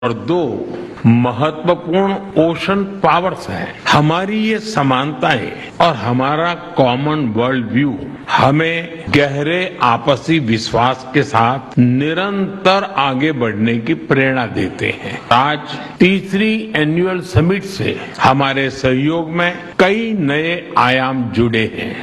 और दो महत्वपूर्ण ocean powers हैं। हमारी ये समानताएं और हमारा कॉमन वर्ल्ड व्यू हमें गहरे आपसी विश्वास के साथ निरंतर आगे बढ़ने की प्रेरणा देते हैं। आज तीसरी एनुअल समिट से हमारे सहयोग में कई नए आयाम जुड़े हैं।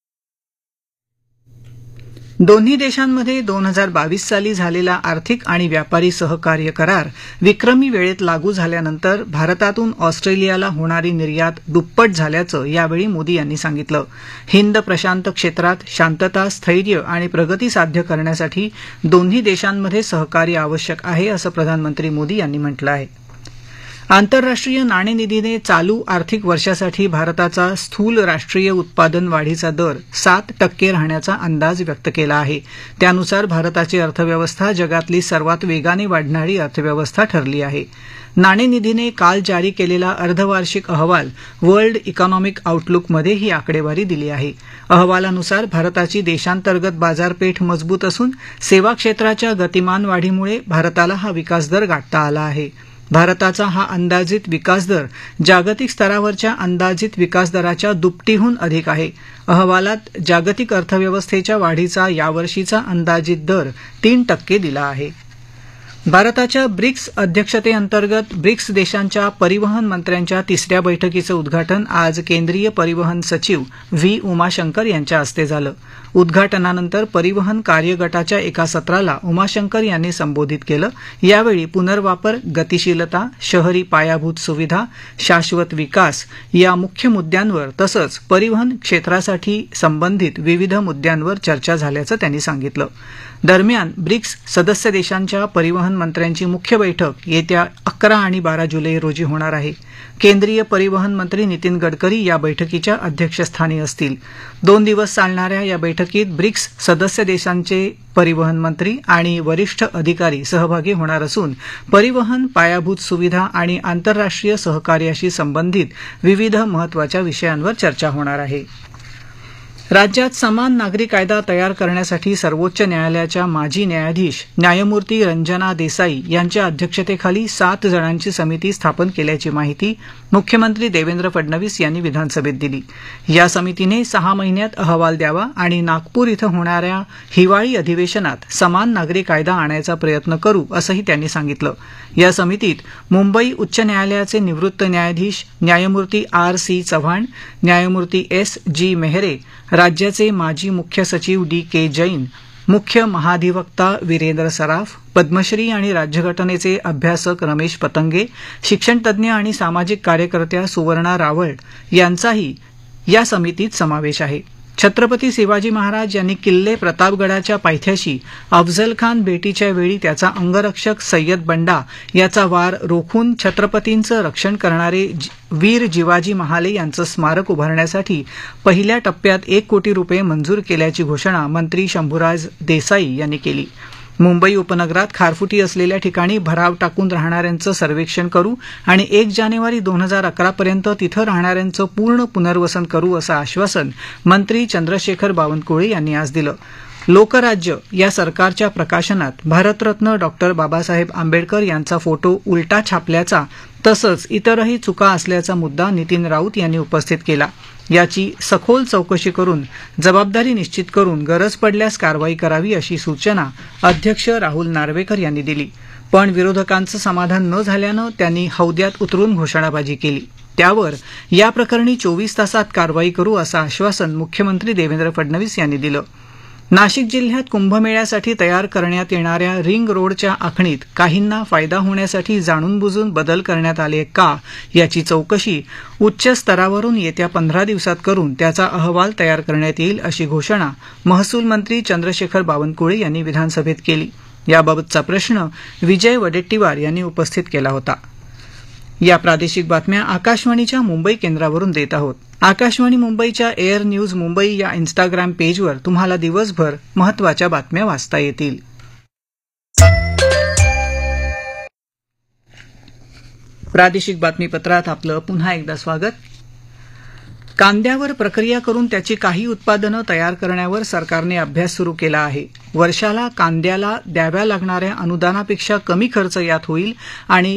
दोन्ही देशांमध्ये 2022 साली झालेला आर्थिक आणि व्यापारी सहकार्य करार विक्रमी वेळेत लागू झाल्यानंतर भारतातून ऑस्ट्रेलियाला होणारी निर्यात दुप्पट झाल्याचं यावेळी मोदी यांनी सांगितलं. हिंद प्रशांत क्षेत्रात शांतता, स्थैर्य आणि प्रगती साध्य करण्यासाठी दोन्ही देशांमध्ये सहकार्य आवश्यक आहे असं प्रधानमंत्री मोदी यांनी म्हटलं आहे. आंतरराष्ट्रीय नाणेनिधीने चालू आर्थिक वर्षासाठी भारताचा स्थूल राष्ट्रीय उत्पादन वाढीचा दर 7% राहण्याचा अंदाज व्यक्त केला आहे. त्यानुसार भारताची अर्थव्यवस्था जगातली सर्वात वेगाने वाढणारी अर्थव्यवस्था ठरली आहे. नाणेनिधीने काल जारी केलेला अर्धवार्षिक अहवाल वर्ल्ड इकॉनॉमिक आउटलुकमध्ये ही आकडेवारी दिली आहे. अहवालानुसार भारताची देशांतर्गत बाजारपेठ मजबूत असून सेवा क्षेत्राच्या गतिमान वाढीमुळे भारताला हा विकासदर गाठता आला आहे. भारताचा हा अंदाजित विकासदर जागतिक स्तरावरच्या अंदाजित विकासदराच्या दुपटीहून अधिक आहे. अहवालात जागतिक अर्थव्यवस्थेच्या वाढीचा यावर्षीचा अंदाजित दर 3% दिला आहे. भारताच्या ब्रिक्स अध्यक्षतेअंतर्गत ब्रिक्स देशांच्या परिवहन मंत्र्यांच्या तिसऱ्या बैठकीचं उद्घाटन आज केंद्रीय परिवहन सचिव व्ही उमाशंकर यांच्या हस्ते झालं. उद्घाटनानंतर परिवहन कार्यगटाच्या एका सत्राला उमाशंकर यांनी संबोधित केलं. यावेळी पुनर्वापर, गतिशीलता, शहरी पायाभूत सुविधा, शाश्वत विकास या मुख्य मुद्द्यांवर तसंच परिवहन क्षेत्रासाठी संबंधित विविध मुद्द्यांवर चर्चा झाल्याचं त्यांनी सांगितलं. दरम्यान ब्रिक्स सदस्य देशांच्या परिवहन मंत्र्यांची मुख्य बैठक येत्या 11 आणि 12 जुलै रोजी होणार आहे. केंद्रीय परिवहन मंत्री नितीन गडकरी या बैठकीच्या अध्यक्षस्थानी असतील. 2 दिवस चालणाऱ्या या बैठकीत ब्रिक्स सदस्य देशांचे परिवहन मंत्री आणि वरिष्ठ अधिकारी सहभागी होणार असून परिवहन, पायाभूत सुविधा आणि आंतरराष्ट्रीय सहकार्याशी संबंधित विविध महत्त्वाच्या विषयांवर चर्चा होणार आहे. राज्यात समान नागरी कायदा तयार करण्यासाठी सर्वोच्च न्यायालयाच्या माजी न्यायाधीश न्यायमूर्ती रंजना देसाई यांच्या अध्यक्षतेखाली 7 जणांची समिती स्थापन केल्याची माहिती मुख्यमंत्री देवेंद्र फडणवीस यांनी विधानसभेत दिली. या समितीने 6 महिन्यात अहवाल द्यावा आणि नागपूर इथं होणाऱ्या हिवाळी अधिवेशनात समान नागरी कायदा आणायचा प्रयत्न करू असंही त्यांनी सांगितलं. या समितीत मुंबई उच्च न्यायालयाचे निवृत्त न्यायाधीश न्यायमूर्ती R.C. चव्हाण, न्यायमूर्ती S.G. मेहरे, राज्याचे माजी मुख्य सचिव D.K. जैन, मुख्य महाधिवक्ता वीरेंद्र सराफ, पद्मश्री आणि राज्यघटनेचे अभ्यासक रमेश पतंगे, शिक्षणतज्ज्ञ आणि सामाजिक कार्यकर्त्या सुवर्णा रावळ यांचाही या समितीत समावेश आहे. छत्रपती शिवाजी महाराज यांनी किल्ले प्रतापगडाच्या पायथ्याशी अफझल खान भेटीच्या वेळी त्याचा अंगरक्षक सय्यद बंडा याचा वार रोखून छत्रपतींचं रक्षण करणारे वीर जिवाजी महाले यांचं स्मारक उभारण्यासाठी पहिल्या टप्प्यात 1 कोटी रुपये मंजूर केल्याची घोषणा मंत्री शंभूराज देसाई यांनी केली. मुंबई उपनगरात खारफुटी असलेल्या ठिकाणी भराव टाकून राहणाऱ्यांचं सर्वेक्षण करू आणि 1 जानेवारी 2011 पर्यंत तिथं राहणाऱ्यांचं पूर्ण पुनर्वसन करू असं आश्वासन मंत्री चंद्रशेखर बावनकुळे यांनी आज दिलं. लोकराज्य या सरकारच्या प्रकाशनात भारतरत्न डॉ. बाबासाहेब आंबेडकर यांचा फोटो उलटा छापल्याचा तसंच इतरही चुका असल्याचा मुद्दा नितीन राऊत यांनी उपस्थित केला. याची सखोल चौकशी करून जबाबदारी निश्चित करून गरज पडल्यास कारवाई करावी अशी सूचना अध्यक्ष राहुल नार्वेकर यांनी दिली. पण विरोधकांचं समाधान न झाल्यानं त्यांनी हौद्यात उतरून घोषणाबाजी केली. त्यावर या प्रकरणी 24 तासात कारवाई करू असं आश्वासन मुख्यमंत्री देवेंद्र फडणवीस यांनी दिलं. नाशिक जिल्ह्यात कुंभमेळ्यासाठी तयार करण्यात येणाऱ्या रिंग रोडच्या आखणीत काहींना फायदा होण्यासाठी जाणून-बुजून बदल करण्यात आले का याची चौकशी उच्च स्तरावरून येत्या 15 दिवसात करून त्याचा अहवाल तयार करण्यात येईल अशी घोषणा महसूल मंत्री चंद्रशेखर बावनकुळे यांनी विधानसभेत केली. याबाबतचा प्रश्न विजय वडेट्टीवार यांनी उपस्थित केला होता. या प्रादेशिक बातम्या आकाशवाणीच्या मुंबई केंद्रावरून देत आहोत. आकाशवाणी मुंबईच्या एअर न्यूज मुंबई या इन्स्टाग्राम पेजवर तुम्हाला दिवसभर महत्त्वाच्या बातम्या वाचता येतील. प्रादेशिक बातमीपत्रात आपलं पुन्हा एकदा स्वागत. कांद्यावर प्रक्रिया करून त्याची काही उत्पादनं तयार करण्यावर सरकारने अभ्यास सुरू केला आहे. वर्षाला कांद्याला द्याव्या लागणाऱ्या अनुदानापेक्षा कमी खर्च यात होईल आणि